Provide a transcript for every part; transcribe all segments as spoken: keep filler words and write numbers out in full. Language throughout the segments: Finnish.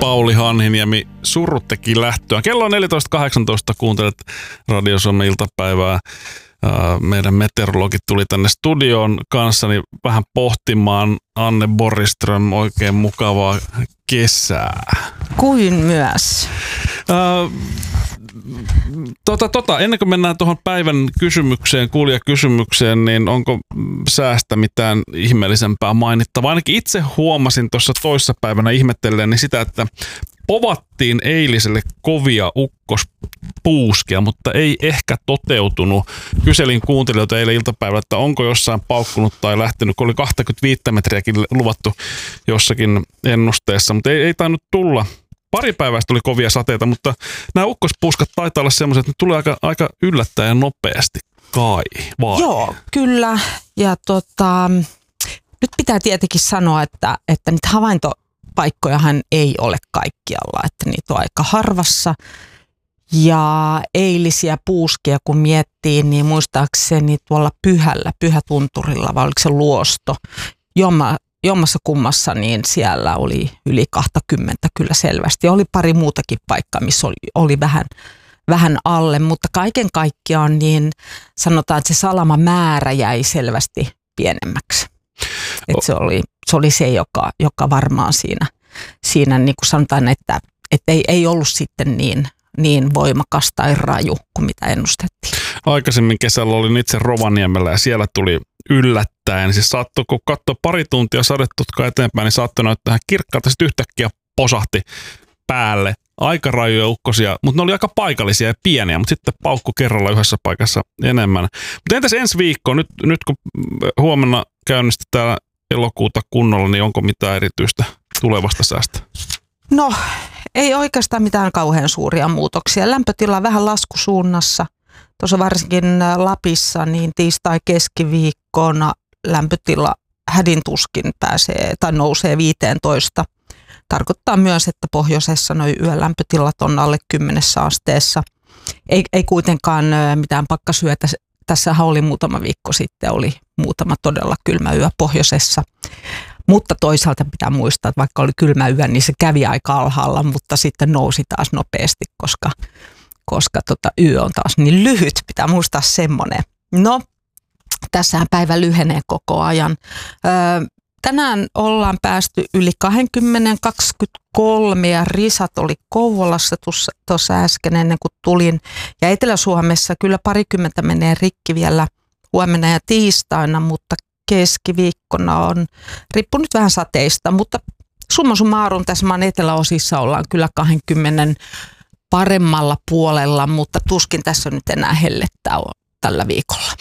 Pauli Hanhiniemi, surut teki lähtöä. Kello on neljätoista kahdeksantoista, kuuntelet Radio Suomen iltapäivää. Meidän meteorologi tuli tänne studioon kanssani vähän pohtimaan. Anne Borgström, oikein mukavaa kesää. Kuin myös. Äh, tota, tota, ennen kuin mennään tuohon päivän kysymykseen, kuulijakysymykseen, niin onko säästä mitään ihmeellisempää mainittavaa? Ainakin itse huomasin tuossa toissapäivänä ihmetellen niin sitä, että povattiin eiliselle kovia ukkospuuskia, mutta ei ehkä toteutunut. Kyselin kuuntelijoita eilen iltapäivällä, että onko jossain paukkunut tai lähtenyt, kun oli kaksikymmentäviisi metriäkin luvattu jossakin ennusteessa, mutta ei, ei tainnut tulla. Pari päivästä oli kovia sateita, mutta nämä ukkospuuskat taitaa olla sellaiset, että ne tulee aika, aika yllättäen ja nopeasti kai, vai? Joo, kyllä. Ja tota, nyt pitää tietenkin sanoa, että, että niitä havaintopaikkojahan ei ole kaikkialla, että niitä on aika harvassa. Ja eilisiä puuskia kun miettii, niin muistaakseni tuolla Pyhällä, Pyhätunturilla, vai oliko se Luosto, jomma, jommassa kummassa, niin siellä oli yli kaksikymmentä kyllä selvästi. Oli pari muutakin paikkaa, missä oli, oli vähän, vähän alle, mutta kaiken kaikkiaan niin sanotaan, että se salamamäärä jäi selvästi pienemmäksi. Että se oli se, oli se joka, joka varmaan siinä, siinä niin kuin sanotaan, että, että ei, ei ollut sitten niin, niin voimakas tai raju kuin mitä ennustettiin. Aikaisemmin kesällä olin itse Rovaniemellä ja siellä tuli yllättäen. Siis saattoi, kun katsoi pari tuntia sadetutkaa eteenpäin, niin saattoi näyttää ihan kirkkaalta. Sitten yhtäkkiä posahti päälle. Aika rajuja ukkosia, mutta ne oli aika paikallisia ja pieniä, mutta sitten paukku kerralla yhdessä paikassa enemmän. Mutta entäs ensi viikko? Nyt, nyt kun huomenna käynnistetään elokuuta kunnolla, niin onko mitään erityistä tulevasta säästä? No, ei oikeastaan mitään kauhean suuria muutoksia. Lämpötila on vähän laskusuunnassa. Tuossa varsinkin Lapissa niin tiistai-keskiviikkona lämpötila hädintuskin pääsee tai nousee viisitoista. Tarkoittaa myös, että pohjoisessa nuo yölämpötilat on alle kymmenessä asteessa. Ei, ei kuitenkaan mitään pakkasyötä. Tässähän oli muutama viikko sitten, oli muutama todella kylmä yö pohjoisessa. Mutta toisaalta pitää muistaa, että vaikka oli kylmä yö, niin se kävi aika alhaalla, mutta sitten nousi taas nopeasti, koska, koska tota yö on taas niin lyhyt. Pitää muistaa semmoinen. No, tässähän päivä lyhenee koko ajan. Öö, tänään ollaan päästy yli kaksikymmentä kaksikymmentäkolme ja risat oli Kouvolassa tuossa äsken ennen kuin tulin. Ja Etelä-Suomessa kyllä parikymmentä menee rikki vielä huomenna ja tiistaina, mutta keskiviikkona on riippunut vähän sateista, mutta summa summarum tässä maan eteläosissa ollaan kyllä kaksikymmentä paremmalla puolella, mutta tuskin tässä nyt enää hellettää tällä viikolla.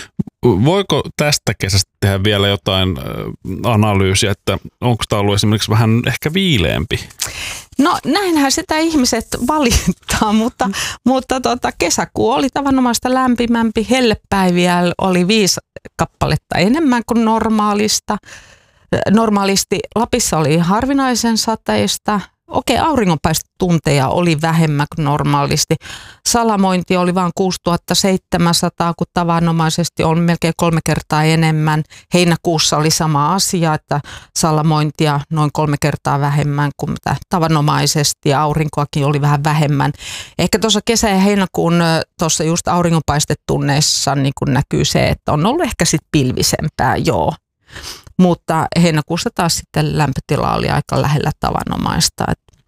Voiko tästä kesästä tehdä vielä jotain analyysiä, että onko tämä ollut esimerkiksi vähän ehkä viileämpi? No näinhän sitä ihmiset valittaa, mutta, mutta tota, kesäkuu oli tavanomaista lämpimämpi, hellepäiviä oli viisi kappaletta enemmän kuin normaalista. Normaalisti Lapissa oli harvinaisen sateista. Okei, auringonpaistetunteja oli vähemmän kuin normaalisti. Salamointi oli vain kuusituhattaseitsemänsataa, kun tavanomaisesti on melkein kolme kertaa enemmän. Heinäkuussa oli sama asia, että salamointia noin kolme kertaa vähemmän kuin mitä tavanomaisesti. Ja aurinkoakin oli vähän vähemmän. Ehkä tuossa kesä- ja heinäkuun tuossa just auringonpaistetunneissa niin kun näkyy se, että on ollut ehkä sitten pilvisempää, joo. Mutta heinäkuussa taas sitten lämpötila oli aika lähellä tavanomaista.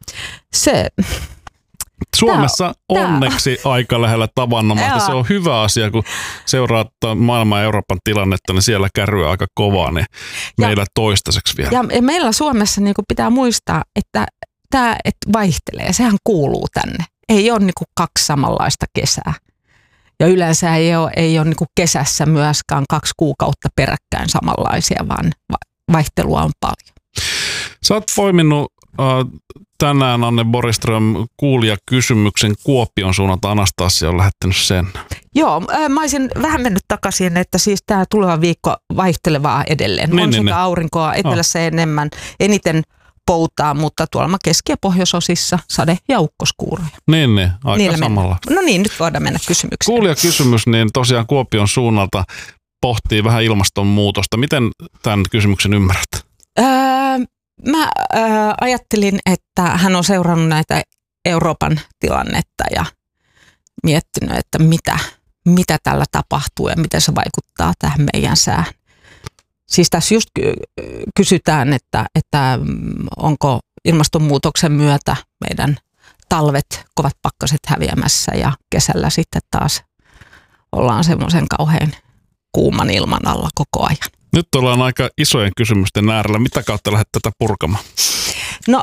Se, Suomessa tää, onneksi tää. aika lähellä tavanomaista. Se on hyvä asia, kun seuraa maailman ja Euroopan tilannetta, niin siellä kärryy aika kovaa, niin meillä ja, toistaiseksi vielä. Ja meillä Suomessa niin pitää muistaa, että tämä vaihtelee. Sehän kuuluu tänne. Ei ole niin kaksi samanlaista kesää. Ja yleensä ei ole, ei ole niin kuin kesässä myöskään kaksi kuukautta peräkkäin samanlaisia, vaan vaihtelua on paljon. Sä oot poiminut äh, tänään, Anne Borgström, kuulijakysymyksen Kuopion suunnalta. Anastasia on lähettänyt sen. Joo, äh, mä olisin vähän mennyt takaisin, että siis tämä tuleva viikko vaihtelevaa edelleen. Niin, on niin, sekä aurinkoa etelässä oh. enemmän, eniten poutaa, mutta tuolla keski- ja pohjoisosissa sade- ja ukkoskuuroja. Niin, niin, aika Niillä samalla. Mennään. No niin, nyt voidaan mennä kysymykseen. Kuulijakysymys, niin tosiaan Kuopion suunnalta pohtii vähän ilmastonmuutosta. Miten tämän kysymyksen ymmärrät? Öö, mä äh, ajattelin, että hän on seurannut näitä Euroopan tilannetta ja miettinyt, että mitä, mitä tällä tapahtuu ja miten se vaikuttaa tähän meidän säähän. Siis tässä just kysytään, että, että onko ilmastonmuutoksen myötä meidän talvet, kovat pakkaset häviämässä ja kesällä sitten taas ollaan semmoisen kauhean kuuman ilman alla koko ajan. Nyt ollaan aika isojen kysymysten äärellä. Mitä kautta lähdet tätä purkamaan? No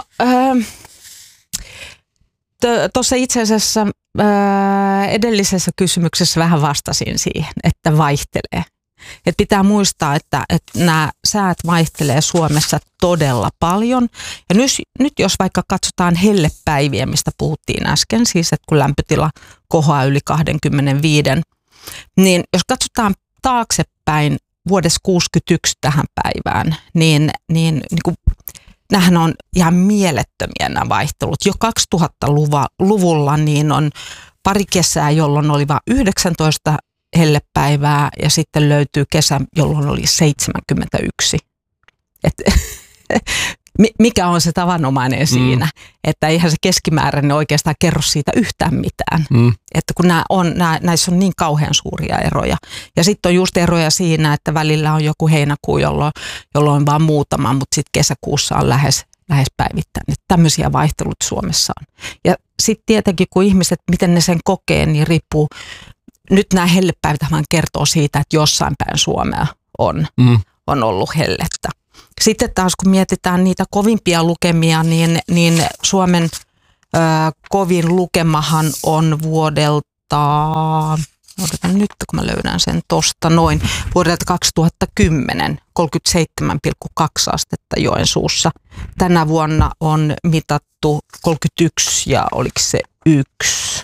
tuossa itse asiassa ää, edellisessä kysymyksessä vähän vastasin siihen, että vaihtelee. Et pitää muistaa, että, että nämä säät vaihtelee Suomessa todella paljon. Ja nyt, nyt jos vaikka katsotaan hellepäiviä, mistä puhuttiin äsken, siis että kun lämpötila kohoaa yli kaksikymmentäviisi, niin jos katsotaan taaksepäin vuodessa kuusikymmentäyksi tähän päivään, niin, niin, niin kuin, nämähän on ihan mielettömiä nämä vaihtelut. Jo kaksituhattaluvulla niin on pari kesää, jolloin oli vain yhdeksäntoista hellepäivää ja sitten löytyy kesä, jolloin oli seitsemänkymmentäyksi. Et, mikä on se tavanomainen siinä, mm. että eihän se keskimääräinen oikeastaan kerro siitä yhtään mitään. Mm. Että kun nämä on, nämä, näissä on niin kauhean suuria eroja. Ja sitten on just eroja siinä, että välillä on joku heinäkuu, jolloin, jolloin on vaan muutama, mutta sitten kesäkuussa on lähes, lähes päivittäin. Että tämmöisiä vaihtelut Suomessa on. Ja sitten tietenkin, kun ihmiset, miten ne sen kokee, niin riippuu. Nyt nämä hellepäivät kertoo siitä, että jossain päin Suomea on, mm. on ollut hellettä. Sitten taas kun mietitään niitä kovimpia lukemia, niin, niin Suomen ö, kovin lukemahan on vuodelta, odotan nyt kun mä löydän sen tosta noin, vuodelta kaksituhattakymmenen, kolmekymmentäseitsemän pilkku kaksi astetta Joensuussa. Tänä vuonna on mitattu kolmekymmentäyksi ja oliko se yksi.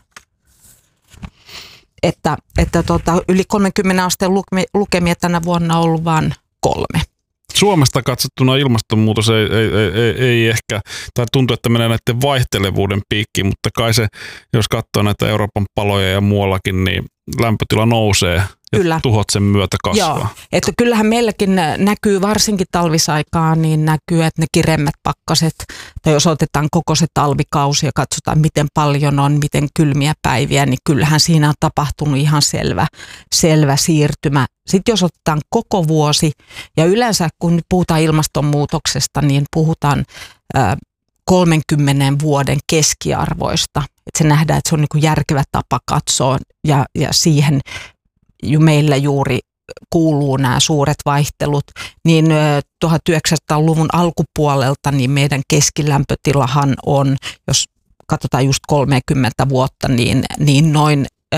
Että, että tota, yli kolmenkymmenen asteen lukemia tänä vuonna on ollut vain kolme. Suomesta katsottuna ilmastonmuutos ei, ei, ei, ei ehkä, tai tuntuu, että menee näiden vaihtelevuuden piikkiin, mutta kai se, jos katsoo näitä Euroopan paloja ja muuallakin, niin lämpötila nousee ja Kyllä. tuhot sen myötä kasvaa. Joo, että kyllähän meilläkin näkyy varsinkin talvisaikaan, niin näkyy, että ne kiremmät pakkaset, tai jos otetaan koko se talvikausi ja katsotaan, miten paljon on, miten kylmiä päiviä, niin kyllähän siinä on tapahtunut ihan selvä, selvä siirtymä. Sitten jos otetaan koko vuosi, ja yleensä kun nyt puhutaan ilmastonmuutoksesta, niin puhutaan äh, kolmenkymmenen vuoden keskiarvoista. Että se nähdään, että se on niin kuin järkevä tapa katsoa, ja, ja siihen ju meillä juuri kuuluu nämä suuret vaihtelut. Niin tuhatyhdeksänsataaluvun alkupuolelta niin meidän keskilämpötilahan on, jos katsotaan just kolmekymmentä vuotta, niin, niin noin ö,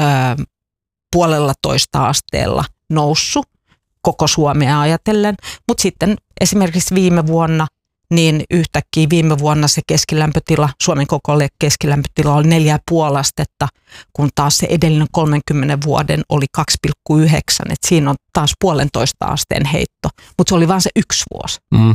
puolella toista asteella noussut koko Suomea ajatellen. Mutta sitten esimerkiksi viime vuonna, niin yhtäkkiä viime vuonna se keskilämpötila, Suomen koko keskilämpötila oli neljä pilkku viisi astetta, kun taas se edellinen kolmenkymmenen vuoden oli kaksi pilkku yhdeksän. Et siinä on taas puolentoista asteen heitto, mutta se oli vain se yksi vuosi. Mm.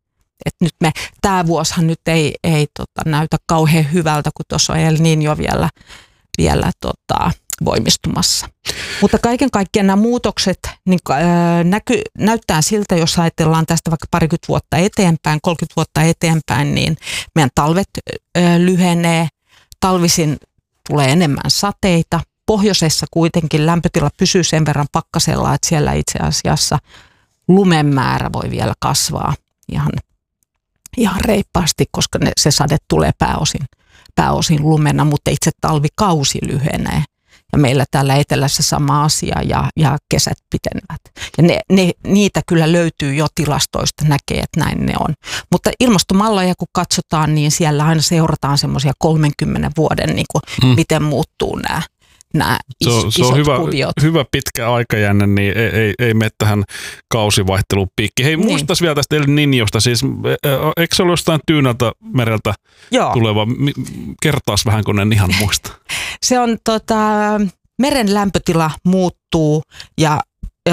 Et nyt me, tämä vuosihan nyt ei, ei tota, näytä kauhean hyvältä, kun tuossa on El Niño vielä, vielä tota, voimistumassa. Mutta kaiken kaikkiaan nämä muutokset niin, ää, näky, näyttää siltä, jos ajatellaan tästä vaikka parikymmentä vuotta eteenpäin, kolmekymmentä vuotta eteenpäin, niin meidän talvet ää, lyhenee, talvisin tulee enemmän sateita. Pohjoisessa kuitenkin lämpötila pysyy sen verran pakkasella, että siellä itse asiassa lumen määrä voi vielä kasvaa ihan, ihan reippaasti, koska ne, se sade tulee pääosin, pääosin lumena, mutta itse talvikausi lyhenee. Ja meillä täällä etelässä sama asia ja, ja kesät pitenevät. Ja ne, ne, niitä kyllä löytyy jo tilastoista, näkee, että näin ne on. Mutta ilmastomalleja kun katsotaan, niin siellä aina seurataan semmoisia kolmenkymmenen vuoden, niin kuin, hmm. miten muuttuu nämä, nämä is, se on, isot se on hyvä, kuviot. hyvä pitkä aikajänne, niin ei, ei, ei mene tähän kausivaihtelupiikkiin. Hei, niin. Muistaisi vielä tästä El Niñosta. Siis, eikö se ole jostain Tyyneltä mereltä Joo. tuleva? Kertaas vähän, kun en ihan muista. Se on tota, meren lämpötila muuttuu ja ö,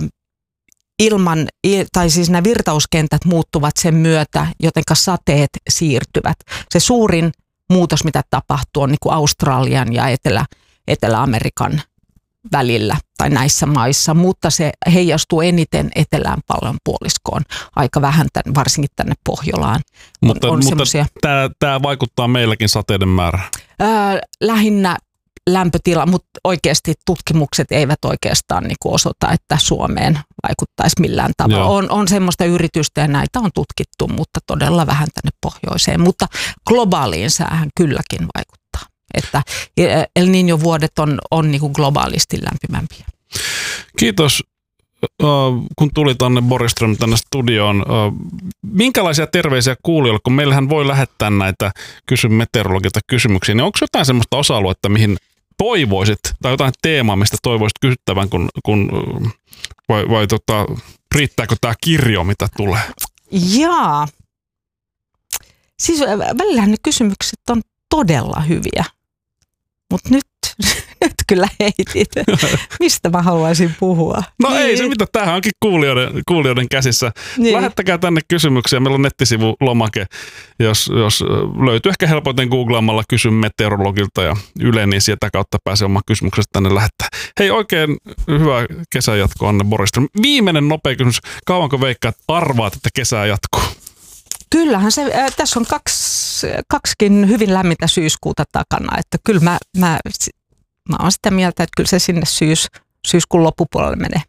ilman, tai siis nämä virtauskentät muuttuvat sen myötä, jotenka sateet siirtyvät. Se suurin muutos, mitä tapahtuu, on niin kuin Australian ja Etelä, Etelä-Amerikan välillä tai näissä maissa, mutta se heijastuu eniten etelään pallonpuoliskoon, aika vähän tämän, varsinkin tänne Pohjolaan. Mutta, on, on mutta tämä, tämä vaikuttaa meilläkin sateiden määrään. Ää, lähinnä lämpötila, mutta oikeasti tutkimukset eivät oikeastaan niin kuin osoita, että Suomeen vaikuttaisi millään tavalla. On, on semmoista yritystä ja näitä on tutkittu, mutta todella vähän tänne pohjoiseen. Mutta globaaliin säähän kylläkin vaikuttaa. Että El Niño vuodet on, on niin kuin globaalisti lämpimämpiä. Kiitos, kun tuli tänne Borgström tänne studioon. Minkälaisia terveisiä kuulijoille, kun meillähän voi lähettää näitä kysy meteorologilta kysymyksiä, niin onko jotain semmoista osa-aluetta, mihin toivoisit, tai jotain teemaa, mistä toivoisit kysyttävän, kun, kun vai, vai tota, riittääkö tämä kirjo, mitä tulee? Jaa. Siis välillähän ne kysymykset on todella hyviä, mutta nyt, nyt kyllä heitit. Mistä mä haluaisin puhua? No niin. Ei se mitä, tämähän onkin kuulijoiden, kuulijoiden käsissä. Niin. Lähettäkää tänne kysymyksiä. Meillä on nettisivu lomake, jos, jos löytyy ehkä helpoiten googlaamalla kysy meteorologilta ja Yle, niin sieltä kautta pääsee oma kysymyksestä tänne lähettää. Hei, oikein hyvää kesän jatkoa, Anne Borgström. Viimeinen nopea kysymys. Kauanko veikkaat arvaat, että kesää jatkuu? Kyllähän se, äh, tässä on kaksi, kaksikin hyvin lämmintä syyskuuta takana, että kyllä mä, mä, mä oon sitä mieltä, että kyllä se sinne syys, syyskuun loppupuolelle menee.